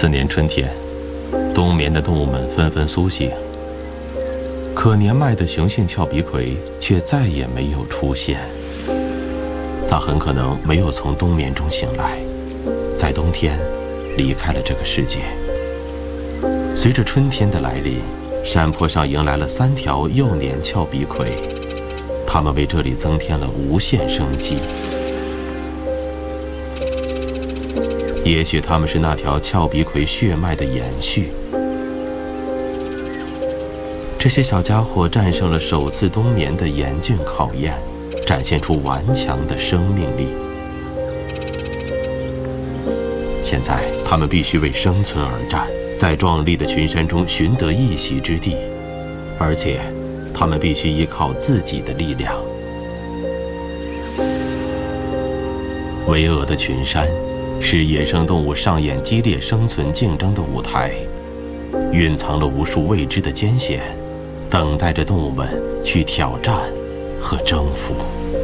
次年春天，冬眠的动物们纷纷苏醒，可年迈的雄性峭鼻葵却再也没有出现。它很可能没有从冬眠中醒来，在冬天离开了这个世界。随着春天的来临，山坡上迎来了3条幼年峭鼻葵，它们为这里增添了无限生机。也许它们是那条峭鼻葵血脉的延续。这些小家伙战胜了首次冬眠的严峻考验，展现出顽强的生命力。现在，他们必须为生存而战，在壮丽的群山中寻得一席之地，而且，他们必须依靠自己的力量。巍峨的群山是野生动物上演激烈生存竞争的舞台，蕴藏了无数未知的艰险，等待着动物们去挑战和征服。